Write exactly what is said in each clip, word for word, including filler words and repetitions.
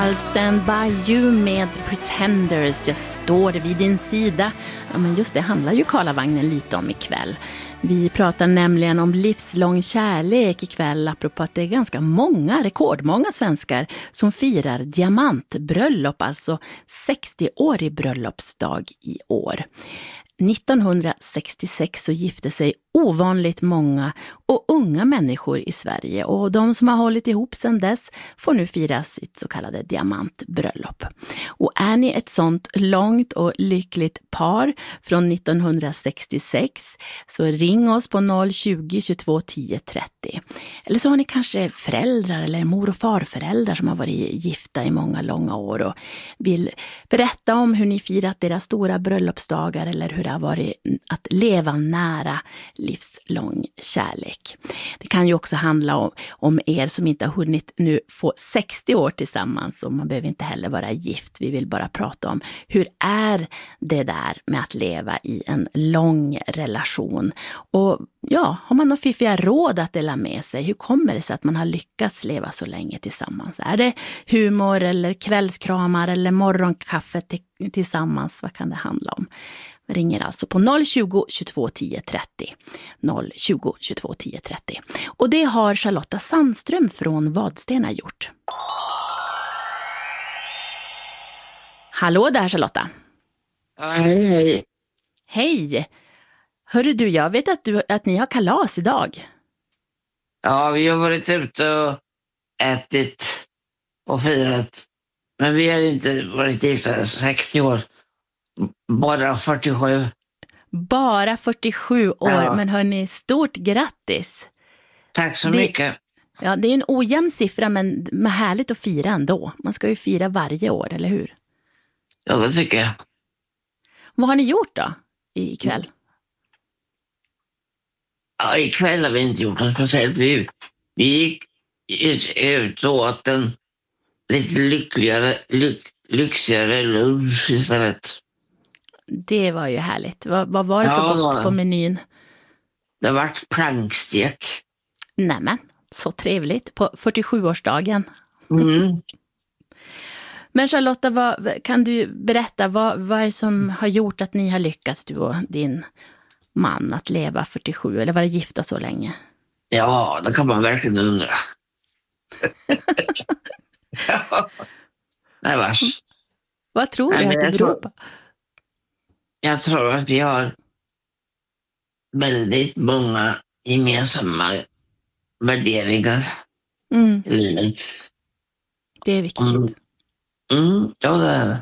I'll stand by you med Pretenders, jag står vid din sida. Ja, men just det handlar ju Karlavagnen lite om ikväll. Vi pratar nämligen om livslång kärlek ikväll, apropå att det är ganska många, rekordmånga svenskar som firar diamantbröllop, alltså sextioårig bröllopsdag i år. nittonhundrasextiosex så gifte sig ovanligt många och unga människor i Sverige, och de som har hållit ihop sedan dess får nu fira sitt så kallade diamantbröllop. Och är ni ett sånt långt och lyckligt par från nittonhundrasextiosex så ring oss på noll tjugo, tjugotvå, tio, trettio. Eller så har ni kanske föräldrar eller mor- och farföräldrar som har varit gifta i många långa år och vill berätta om hur ni firat deras stora bröllopsdagar eller hur det har varit att leva nära livslång kärlek. Det kan ju också handla om, om er som inte har hunnit nu få sextio år tillsammans, och man behöver inte heller vara gift. Vi vill bara prata om hur är det där med att leva i en lång relation. Och ja, har man några fiffiga råd att dela med sig? Hur kommer det sig att man har lyckats leva så länge tillsammans? Är det humor eller kvällskramar eller morgonkaffe till, tillsammans? Vad kan det handla om? Vi ringer alltså på noll tjugo, tjugotvå, tio, trettio. noll tjugo, tjugotvå, tio, trettio. Och det har Charlotta Sandström från Vadstena gjort. Hallå där Charlotta. Hej, hej. Hej. Hörru du, jag vet att, du, att ni har kalas idag. Ja, vi har varit ute och ätit och firat. Men vi har inte varit gifta sextio år. Bara fyrtiosju. Bara fyrtiosju år, Ja. Men hörni, stort grattis. Tack så Det- mycket. Ja, det är en ojämn siffra, men men härligt att fira ändå. Man ska ju fira varje år, eller hur? Ja, det tycker jag. Vad har ni gjort då ikväll? Ja, ikväll har vi inte gjort något speciellt. Vi, vi gick ut, ut och åt en lite lyckligare, lyck, lyxigare lunch istället. Det var ju härligt. Vad, vad var det för Ja. gott på menyn? Det har varit plankstek. Nämen, så trevligt på fyrtiosjuårsdagen. Mm. Men Charlotta, vad, kan du berätta vad, vad är det som har gjort att ni har lyckats, du och din man, att leva fyrtiosju eller vara gifta så länge? Ja, det kan man verkligen undra. Ja. Nej, vars. Vad tror du Nej, men att det jag beror tror- på? Jag tror att vi har väldigt många gemensamma värderingar Mm, i livet. det är viktigt. Mm. Mm, ja, det är det.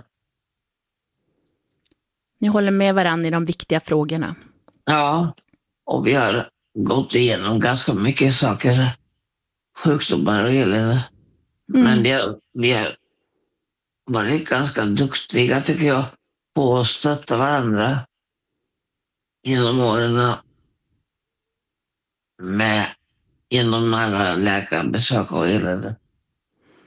Ni håller med varandra i de viktiga frågorna. Ja, och vi har gått igenom ganska mycket saker. Sjukdomar och elände. Mm. Men vi har, vi har varit ganska duktiga, tycker jag, på att stötta varandra genom åren med genom alla läkarbesök och elände.